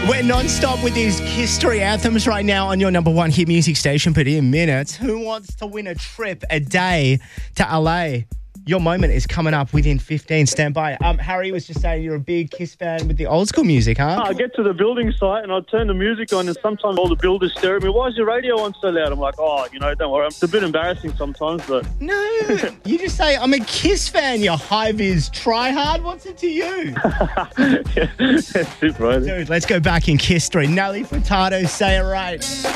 We're non-stop with these history anthems right now on your number one hit music station. But in minutes, who wants to win a trip, a day to LA? Your moment is coming up within 15. Stand by. Harry was just saying you're a big Kiss fan with the old school music, huh? I get to the building site and I turn the music on and sometimes all the builders stare at me. Why is your radio on so loud? I'm like, don't worry. It's a bit embarrassing sometimes, but... No, you just say, I'm a Kiss fan, you high-vis tryhard. What's it to you? That's it, bro. Dude, let's go back in Kiss history. Nelly Furtado, say it right.